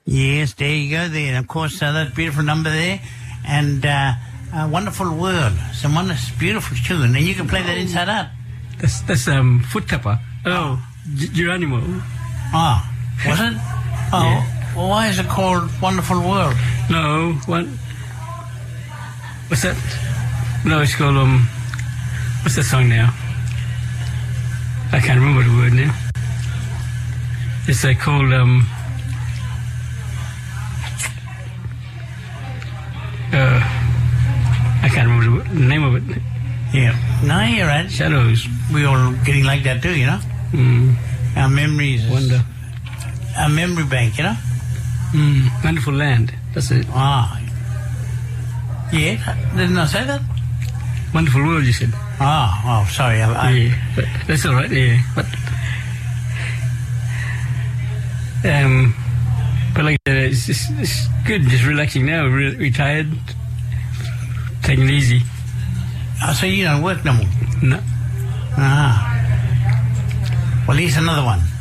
Yes, there you go there. And of course, that beautiful number there. And Wonderful World. It's a beautiful tune. And you can play that inside out. That's Foot Tapper. Oh, Geronimo. Oh, was it? Oh, yeah. Well, why is it called Wonderful World? No, what's that? No, it's called, what's that song now? I can't remember the word now. It's called, I can't remember the name of it. Yeah. No, you're right. Shadows. We all getting like that too, you know? Our memories. Wonder. Our memory bank, you know? Wonderful Land. That's it. Ah. Yeah? Didn't I say that? Wonderful World, you said. Oh, sorry. Yeah, but that's all right, yeah. But like it's good, just relaxing now. Retired, taking it easy. Oh, so you don't work no more? No. Well, here's another one.